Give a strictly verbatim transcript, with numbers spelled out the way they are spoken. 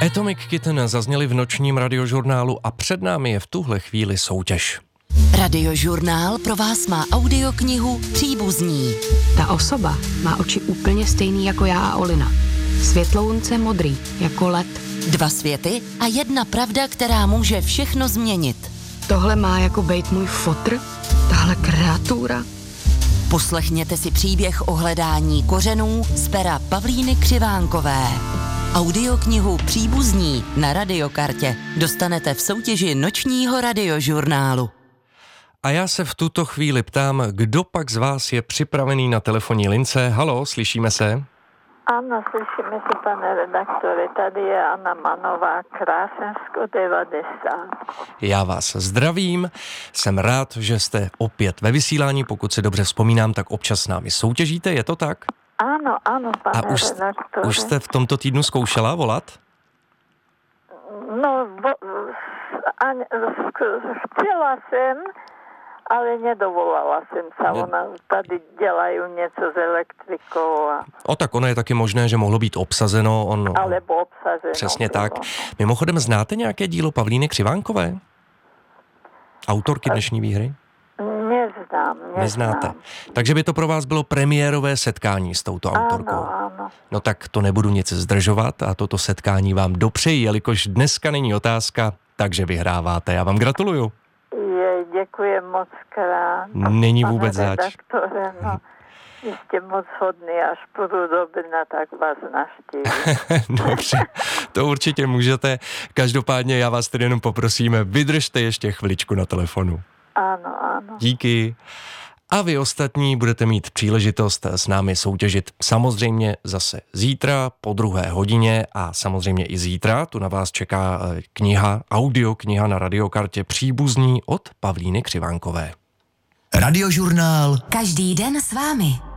Atomic Kitten zazněli v nočním radiožurnálu a před námi je v tuhle chvíli soutěž. Radiožurnál pro vás má audioknihu Příbuzní. Ta osoba má oči úplně stejný jako já a Olina. Světlounce modrý, jako led. Dva světy a jedna pravda, která může všechno změnit. Tohle má jako bejt můj fotr? Tahle kreatura? Poslechněte si příběh o hledání kořenů z pera Pavlíny Křivánkové. Audioknihu Příbuzní na Radiokartě dostanete v soutěži nočního radiožurnálu. A já se v tuto chvíli ptám, kdo pak z vás je připravený na telefonní lince. Haló, slyšíme se? Ano, slyšíme se, pane redaktore. Tady je Anna Manová, Krásensko devadesát. Já vás zdravím, jsem rád, že jste opět ve vysílání, pokud si dobře vzpomínám, tak občas s námi soutěžíte, je to tak? Ano, ano, pane A už, redaktore. už jste v tomto týdnu zkoušela volat? No, bo, a, chtěla jsem, ale nedovolala jsem se. Ne. Ona tady dělají něco s elektrikou. A, O, tak ono je taky možné, že mohlo být obsazeno. On, alebo obsazeno. Přesně bylo. tak. Mimochodem, znáte nějaké dílo Pavlíny Křivánkové? Autorky dnešní výhry? Neznám, neznám. Neznáte. Takže by to pro vás bylo premiérové setkání s touto autorkou. Ano, ano. No tak to nebudu nic zdržovat a toto setkání vám dopřeji, jelikož dneska není otázka, takže vyhráváte. Já vám gratuluju. Je, děkuji moc krát. Není Pane vůbec zač. redaktore, no, vy jste moc hodný, až půjdu do Brna, tak vás navštívím. Dobře, to určitě můžete. Každopádně já vás tedy jenom poprosím, vydržte ještě chviličku na telefonu. Ano, ano. Díky. A vy ostatní budete mít příležitost s námi soutěžit samozřejmě zase zítra po druhé hodině a samozřejmě i zítra. Tu na vás čeká kniha, audiokniha na Radiokartě Příbuzní od Pavlíny Křivánkové. Radiožurnál Každý den s vámi.